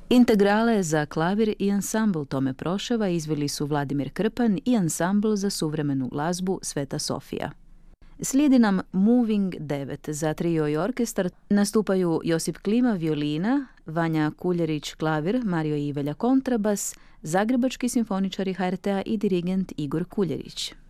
Integrale za klavir i ansambl Tome Proševa izveli su Vladimir Krpan i ansambl za suvremenu glazbu Sveta Sofija. Slijedi nam Moving 9 za trio i orkestar. Nastupaju Josip Klima violina, Vanja Kuljerić klavir, Mario Ivelja kontrabas, zagrebački simfoničari HRT-a i dirigent Igor Kuljerić.